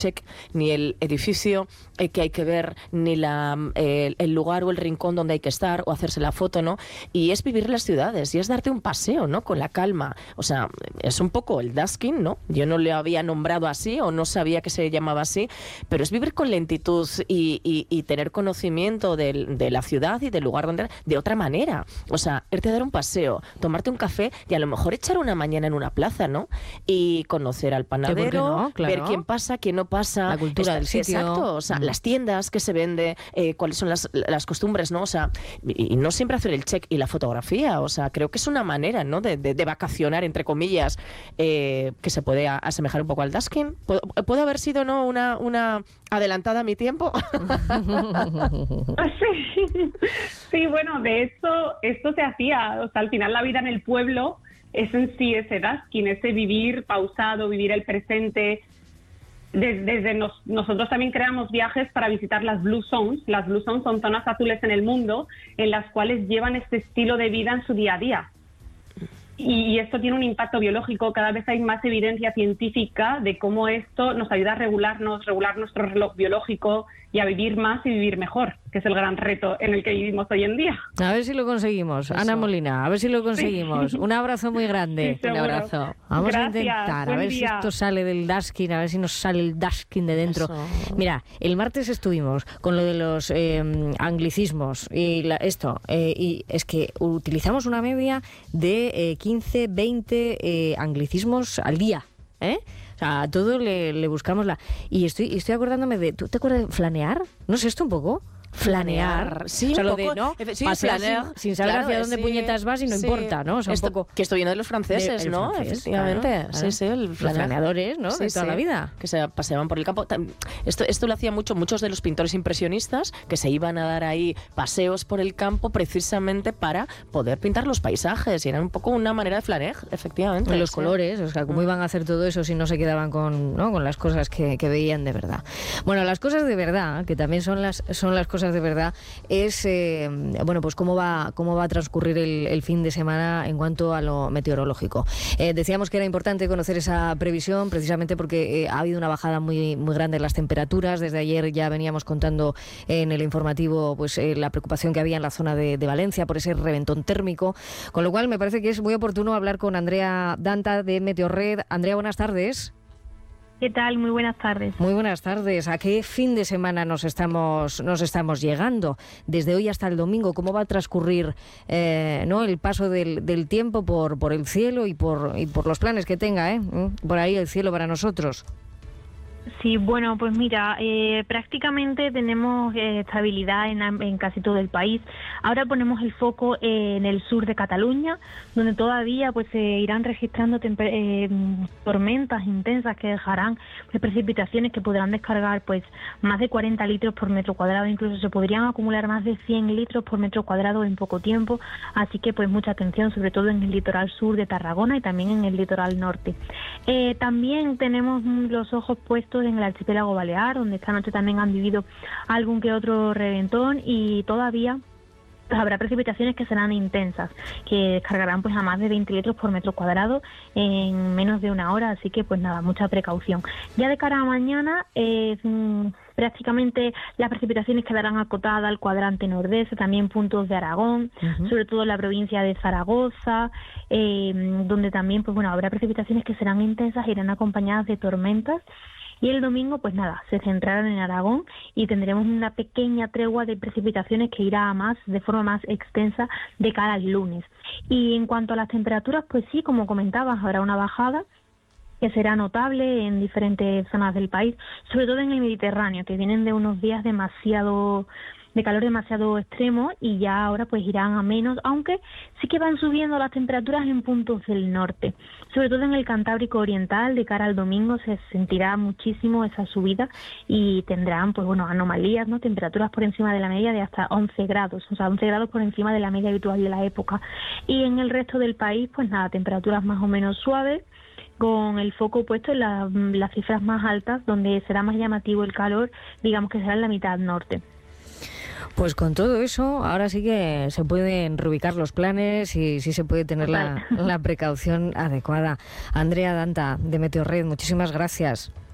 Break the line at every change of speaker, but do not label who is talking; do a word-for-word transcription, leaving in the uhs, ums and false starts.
check, ni el edificio eh, que hay que ver, ni la, eh, el lugar o el rincón donde hay que estar o hacerse la foto, ¿no? Y es vivir las ciudades y es darte un paseo, ¿no? Con la calma. O sea, es un poco el dasking, ¿no? Yo no le había nombrado así o no sabía que se llamaba así, pero es vivir con lentitud y, y, y tener conocimiento de, de la ciudad y del lugar donde... de otra manera. O sea, irte a dar un paseo, tomarte un café y a lo mejor echar una mañana en una plaza, ¿no? Y conocer al panadero,
no? Claro.
Ver quién pasa, quién no pasa,
la cultura del sitio.
Exacto, o sea,
mm.
las tiendas que se vende, eh, cuáles son las, las costumbres, ¿no? O sea, y, y no siempre hacer el check y la fotografía, o sea, creo que es una manera, ¿no? De, de, de vacacionar, entre comillas, eh, que se puede a, asemejar un poco al dasking. ¿Puedo, ¿Puede haber sido, no, una, una adelantada a mi tiempo?
sí. sí, bueno, de esto, esto se hacía, o sea, al final la vida en el pueblo es en sí ese dasking, ese vivir pausado, vivir el presente. Desde, desde nos, nosotros también creamos viajes para visitar las Blue Zones. Las Blue Zones son zonas azules en el mundo en las cuales llevan este estilo de vida en su día a día. Y, y esto tiene un impacto biológico. Cada vez hay más evidencia científica de cómo esto nos ayuda a regularnos, regular nuestro reloj biológico y a vivir más y vivir mejor, que es el gran reto en el que vivimos hoy en día.
A ver si lo conseguimos. Eso. Ana Molina, a ver si lo conseguimos. Sí. Un abrazo muy grande.
Sí,
un abrazo. Vamos
Gracias,
a intentar, a ver día. si esto sale del dasking, a ver si nos sale el dasking de dentro. Eso. Mira, el martes estuvimos con lo de los eh, anglicismos y la, esto, eh, y es que utilizamos una media de eh, quince, veinte eh, anglicismos al día, ¿eh? O sea, a todo le, le buscamos la... Y estoy, estoy acordándome de... ¿Tú te acuerdas de flanear? ¿No sé esto un poco? Flanear,
sí,
o sea,
un
lo
poco,
de, ¿no?
Sí,
pasear
flanear,
sin, sin saber
claro,
hacia dónde
sí,
puñetas vas y no
sí.
importa, ¿no? O sea,
esto,
un poco...
Que esto viene de los franceses,
de,
¿no?
Francés,
Efectivamente,
claro, claro.
sí, sí, el
los flaneadores, ¿no?
Sí,
de toda
sí,
la vida.
Que se paseaban por el campo. Esto, esto lo hacían mucho muchos de los pintores impresionistas que se iban a dar ahí paseos por el campo precisamente para poder pintar los paisajes y era un poco una manera de flanear, efectivamente.
Los
sí.
colores, o sea, cómo iban a hacer todo eso si no se quedaban con, ¿no? con las cosas que, que veían de verdad. Bueno, las cosas de verdad, que también son las, son las cosas de verdad, es... Eh, bueno, pues cómo va cómo va a transcurrir el, el fin de semana en cuanto a lo meteorológico. Eh, decíamos que era importante conocer esa previsión precisamente porque eh, ha habido una bajada muy muy grande en las temperaturas. Desde ayer ya veníamos contando en el informativo pues eh, la preocupación que había en la zona de, de Valencia por ese reventón térmico, con lo cual me parece que es muy oportuno hablar con Andrea Danta de Meteorred. Andrea, buenas tardes.
¿Qué tal? Muy buenas tardes.
Muy buenas tardes. ¿A qué fin de semana nos estamos nos estamos llegando? Desde hoy hasta el domingo, ¿cómo va a transcurrir eh, ¿no? el paso del, del tiempo por, por el cielo y por, y por los planes que tenga, ¿eh? por ahí el cielo para nosotros?
Sí, bueno, pues mira, eh, prácticamente tenemos eh, estabilidad en, en casi todo el país. Ahora ponemos el foco eh, en el sur de Cataluña, donde todavía pues se irán registrando temper- eh, tormentas intensas que dejarán pues, precipitaciones que podrán descargar pues más de cuarenta litros por metro cuadrado, incluso se podrían acumular más de cien litros por metro cuadrado en poco tiempo, así que pues mucha atención, sobre todo en el litoral sur de Tarragona y también en el litoral norte. Eh, también tenemos los ojos puestos en el archipiélago balear, donde esta noche también han vivido algún que otro reventón y todavía pues, habrá precipitaciones que serán intensas, que descargarán pues a más de veinte litros por metro cuadrado en menos de una hora, así que pues nada, mucha precaución. Ya de cara a mañana, eh, prácticamente las precipitaciones quedarán acotadas al cuadrante nordeste, también puntos de Aragón, uh-huh. sobre todo en la provincia de Zaragoza, eh, donde también pues bueno habrá precipitaciones que serán intensas e irán acompañadas de tormentas. Y el domingo, pues nada, se centrarán en Aragón y tendremos una pequeña tregua de precipitaciones que irá a más, de forma más extensa, de cara al lunes. Y en cuanto a las temperaturas, pues sí, como comentabas, habrá una bajada que será notable en diferentes zonas del país, sobre todo en el Mediterráneo, que vienen de unos días demasiado... de calor demasiado extremo y ya ahora pues irán a menos, aunque sí que van subiendo las temperaturas en puntos del norte, sobre todo en el Cantábrico Oriental. De cara al domingo se sentirá muchísimo esa subida y tendrán pues bueno anomalías, ¿no? Temperaturas por encima de la media de hasta once grados, o sea, once grados por encima de la media habitual de la época. Y en el resto del país pues nada, temperaturas más o menos suaves, con el foco puesto en la, las cifras más altas, donde será más llamativo el calor, digamos que será en la mitad norte.
Pues con todo eso, ahora sí que se pueden reubicar los planes y sí se puede tener la, la precaución adecuada. Andrea Danta, de Meteorred, muchísimas gracias.